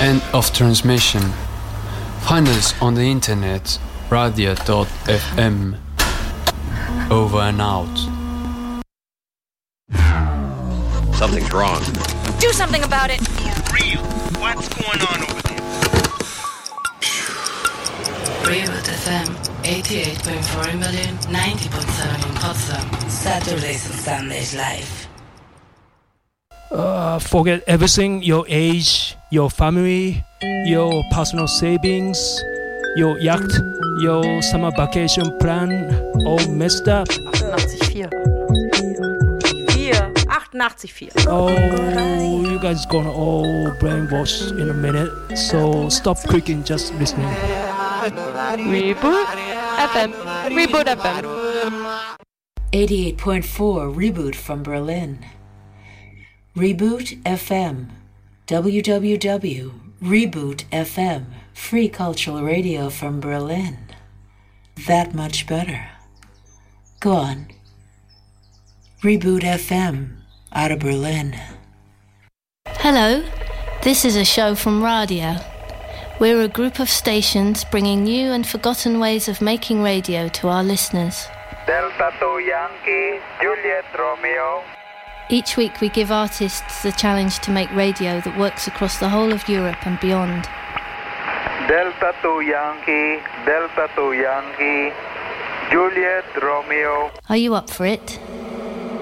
End of transmission. Find us on the internet, radio.fm. Over and out. Something's wrong. Do something about it. For real. What's going on over there? Reboot FM 88.4 in Berlin, 90.7 in Potsdam. Saturdays and Sundays live. Forget everything, your age, your family, your personal savings, your yacht, your summer vacation plan, all messed up. 88,4. 88,4. Oh, you guys gonna all brainwash in a minute, so stop clicking, just listening. Reboot FM. Reboot FM. 88.4 Reboot from Berlin. Reboot FM. www.Reboot FM. Free cultural radio from Berlin. That much better. Go on. Reboot FM out of Berlin. Hello, this is a show from Radio. We're a group of stations bringing new and forgotten ways of making radio to our listeners. Delta 2 Yankee, Juliet Romeo. Each week we give artists the challenge to make radio that works across the whole of Europe and beyond. Delta 2 Yankee, Juliet Romeo. Are you up for it?